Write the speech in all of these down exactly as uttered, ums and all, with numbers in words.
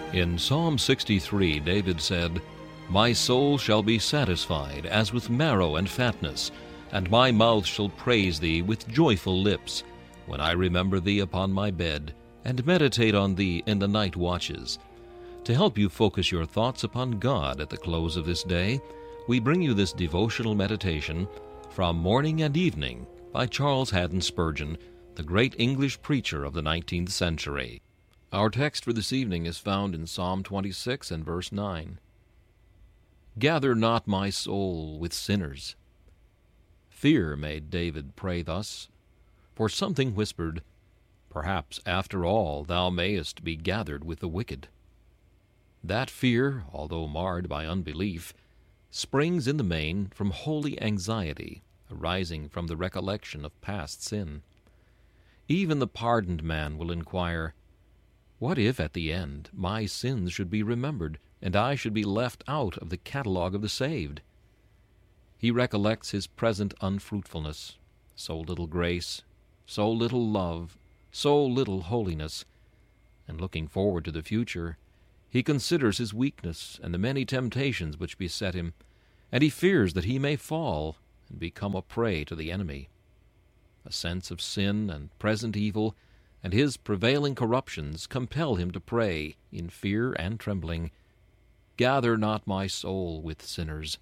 In Psalm sixty-three, David said, "My soul shall be satisfied as with marrow and fatness, and my mouth shall praise thee with joyful lips, when I remember thee upon my bed, and meditate on thee in the night watches." To help you focus your thoughts upon God at the close of this day, we bring you this devotional meditation from Morning and Evening by Charles Haddon Spurgeon, the great English preacher of the nineteenth century. Our text for this evening is found in Psalm twenty-six and verse nine. "Gather not my soul with sinners." Fear made David pray thus, for something whispered, "Perhaps after all thou mayest be gathered with the wicked." That fear, although marred by unbelief, springs in the main from holy anxiety arising from the recollection of past sin. Even the pardoned man will inquire, what if at the end my sins should be remembered, and I should be left out of the catalogue of the saved? He recollects his present unfruitfulness, so little grace, so little love, so little holiness, and looking forward to the future, he considers his weakness and the many temptations which beset him, and he fears that he may fall and become a prey to the enemy. A sense of sin and present evil and his prevailing corruptions compel him to pray, in fear and trembling, "Gather not my soul with sinners."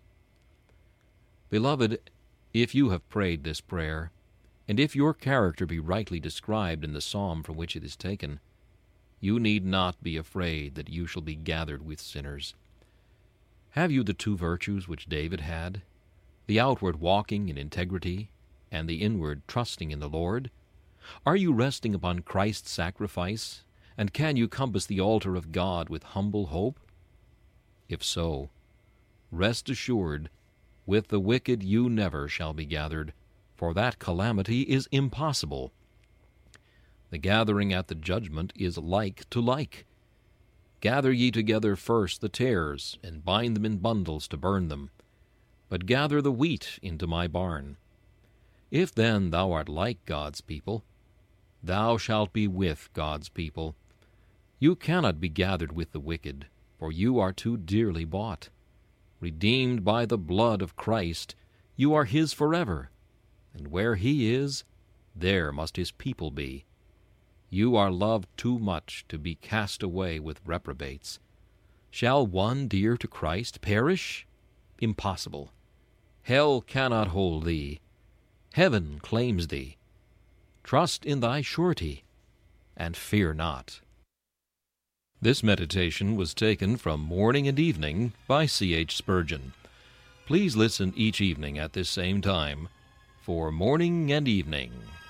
Beloved, if you have prayed this prayer, and if your character be rightly described in the psalm from which it is taken, you need not be afraid that you shall be gathered with sinners. Have you the two virtues which David had, the outward walking in integrity, and the inward trusting in the Lord? Are you resting upon Christ's sacrifice, and can you compass the altar of God with humble hope? If so, rest assured, with the wicked you never shall be gathered, for that calamity is impossible. The gathering at the judgment is like to like. Gather ye together first the tares, and bind them in bundles to burn them, but gather the wheat into my barn. If then thou art like God's people, thou shalt be with God's people. You cannot be gathered with the wicked, for you are too dearly bought. Redeemed by the blood of Christ, you are his forever, and where he is, there must his people be. You are loved too much to be cast away with reprobates. Shall one dear to Christ perish? Impossible. Hell cannot hold thee. Heaven claims thee. Trust in thy surety, and fear not. This meditation was taken from Morning and Evening by C H Spurgeon. Please listen each evening at this same time for Morning and Evening.